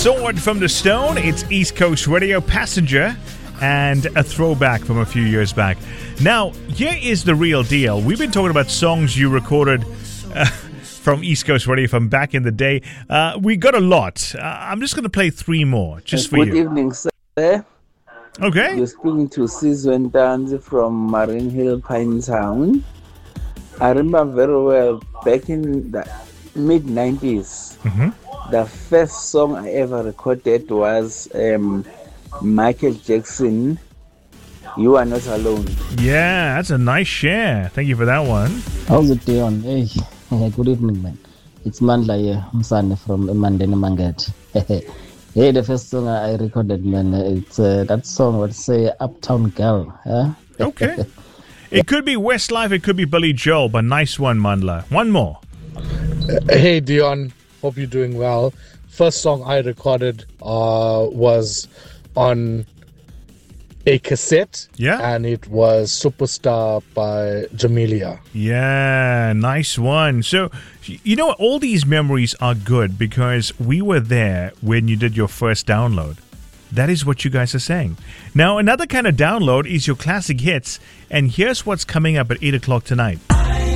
Sword from the Stone. It's East Coast Radio Passenger and a throwback from a few years back. Now, here is the real deal. We've been talking about songs you recorded from East Coast Radio from back in the day. We got a lot. I'm just going to play three more just for you. Good evening, sir. Okay. You're speaking to Sizwe Ntanzi from Marine Hill, Pinetown. I remember very well back in the mid-90s. The first song I ever recorded was Michael Jackson, You Are Not Alone. Yeah, that's a nice share. Thank you for that one. How's it, Dion? Hey, good evening, man. It's Mandla here, Msane from Mandene Mangat. Hey, the first song I recorded, man, it's that song would say Uptown Girl. Huh? Okay. It could be Westlife, it could be Billy Joel, but nice one, Mandla. One more. Hey, Dion. Hope you're doing well. First song I recorded was on a cassette. Yeah. And it was Superstar by Jamelia. Yeah, nice one. So, you know what? All these memories are good because we were there when you did your first download. That is what you guys are saying. Now, another kind of download is your classic hits. And here's what's coming up at 8 o'clock tonight.